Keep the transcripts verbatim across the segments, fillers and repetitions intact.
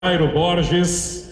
Jairo Borges.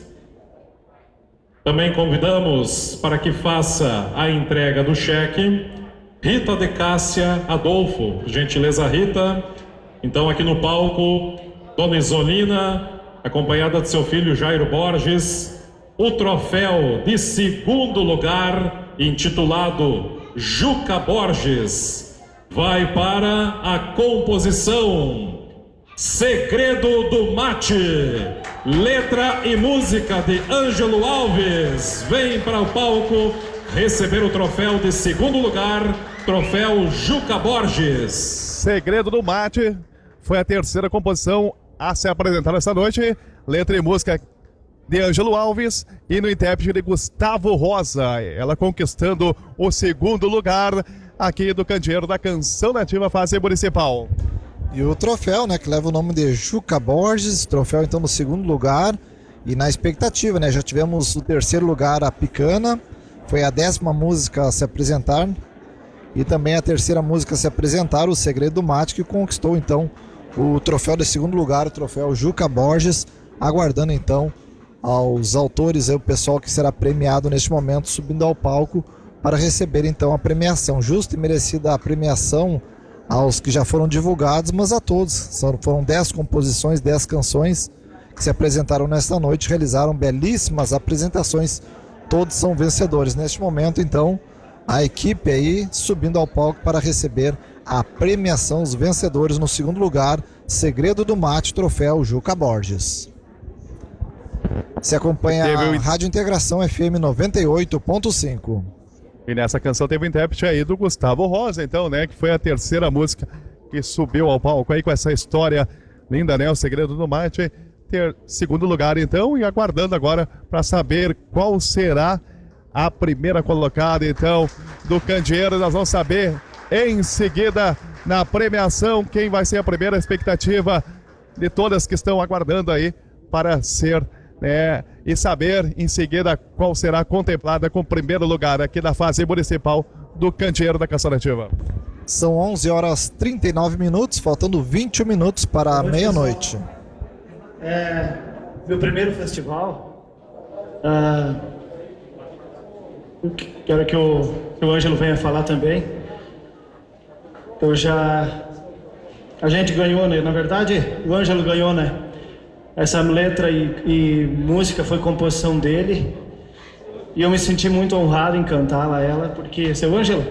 Também convidamos para que faça a entrega do cheque Rita de Cássia Adolfo. Gentileza, Rita. Então, aqui no palco, Dona Isolina, acompanhada de seu filho Jairo Borges, o troféu de segundo lugar, intitulado Juca Borges, vai para a composição Segredo do Mate, letra e música de Ângelo Alves. Vem para o palco receber o troféu de segundo lugar, troféu Juca Borges. Segredo do Mate foi a terceira composição a se apresentar esta noite, letra e música de Ângelo Alves e no intérprete de Gustavo Rosa, ela conquistando o segundo lugar aqui do Candeeiro da Canção Nativa Fase Municipal. E o troféu, né, que leva o nome de Juca Borges, troféu então no segundo lugar e na expectativa, né, já tivemos o terceiro lugar a Picana, foi a décima música a se apresentar e também a terceira música a se apresentar, o Segredo do Mate, que conquistou então o troféu de segundo lugar, o troféu Juca Borges, aguardando então aos autores, aí, o pessoal que será premiado neste momento, subindo ao palco para receber então a premiação, justa e merecida a premiação aos que já foram divulgados, mas a todos. São, foram dez composições, dez canções que se apresentaram nesta noite, realizaram belíssimas apresentações, todos são vencedores. Neste momento, então, a equipe aí subindo ao palco para receber a premiação, os vencedores no segundo lugar, Segredo do Mate, troféu Juca Borges. Se acompanha a Rádio Integração F M noventa e oito ponto cinco. E nessa canção teve o intérprete aí do Gustavo Rosa, então, né, que foi a terceira música que subiu ao palco aí com essa história linda, né, o Segredo do Mate, ter segundo lugar então, e aguardando agora para saber qual será a primeira colocada então do Candeeiro. Nós vamos saber em seguida na premiação quem vai ser a primeira expectativa de todas que estão aguardando aí para ser, né, e saber em seguida qual será contemplada com o primeiro lugar aqui da fase municipal do Candeeiro da Canção Nativa. São onze horas e trinta e nove minutos, faltando vinte minutos para a meia-noite. É meu primeiro festival. Ah, quero que o, que o Ângelo venha falar também. Eu já... A gente ganhou, né? Na verdade, o Ângelo ganhou, né? Essa letra e, e música foi composição dele. E eu me senti muito honrado em cantá-la, ela, porque... Seu Ângelo?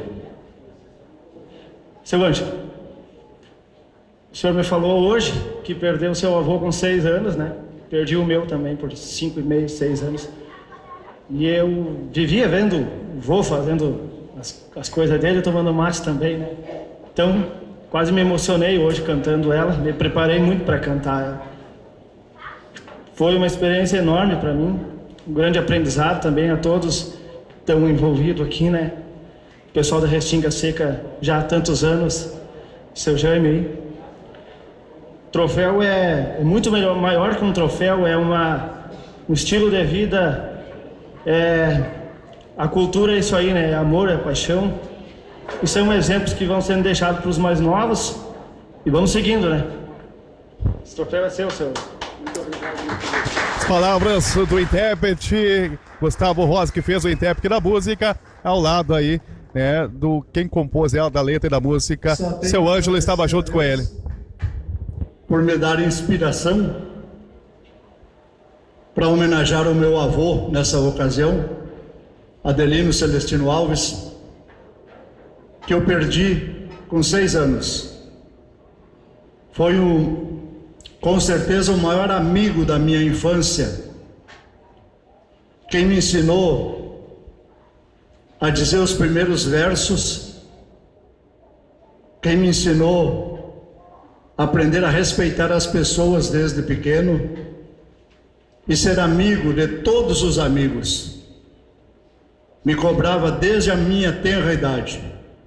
Seu Ângelo, o senhor me falou hoje que perdeu seu avô com seis anos, né? Perdi o meu também por cinco e meio, seis anos. E eu vivia vendo o vô fazendo as, as coisas dele, tomando mate também, né? Então, quase me emocionei hoje cantando ela. Me preparei muito para cantar ela. Foi uma experiência enorme para mim, um grande aprendizado também a todos que estão envolvidos aqui, né? O pessoal da Restinga Seca já há tantos anos, seu Jaime aí. O troféu é, é muito melhor, maior que um troféu, é uma, um estilo de vida, é, a cultura é isso aí, né? É amor, é paixão. E são exemplos que vão sendo deixados para os mais novos e vamos seguindo, né? Esse troféu é seu, senhor. Muito obrigado. As palavras do intérprete Gustavo Rosa, que fez o intérprete da música, ao lado aí, né, do quem compôs ela, da letra e da música. Seu Ângelo estava junto com ele. Por me dar inspiração para homenagear o meu avô nessa ocasião, Adelino Celestino Alves, que eu perdi com seis anos. Foi o, com certeza, o maior amigo da minha infância, quem me ensinou a dizer os primeiros versos, quem me ensinou a aprender a respeitar as pessoas desde pequeno e ser amigo de todos os amigos. Me cobrava desde a minha tenra idade.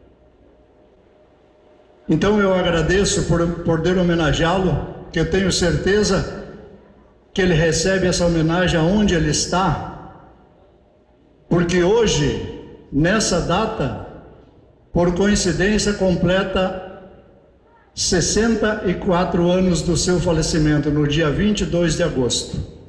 Então eu agradeço por poder homenageá-lo, que eu tenho certeza que ele recebe essa homenagem aonde ele está, porque hoje, nessa data, por coincidência, completa sessenta e quatro anos do seu falecimento, no dia vinte e dois de agosto.